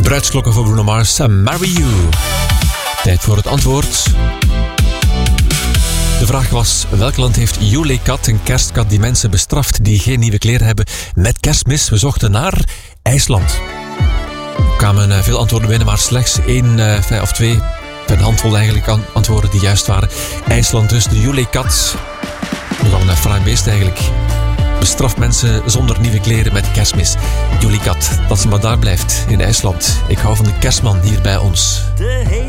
Bruidsklokken voor Bruno Mars en Marry You. Tijd voor het antwoord. De vraag was: welk land heeft Julekat, een kerstkat die mensen bestraft die geen nieuwe kleren hebben met kerstmis? We zochten naar IJsland. Er kwamen veel antwoorden binnen, maar slechts 1 of 2, een handvol eigenlijk antwoorden die juist waren. IJsland dus, de Julekat. Nogal een fraai beest eigenlijk. Bestraft mensen zonder nieuwe kleren met kerstmis. Julekat, dat ze maar daar blijft in IJsland. Ik hou van de kerstman hier bij ons.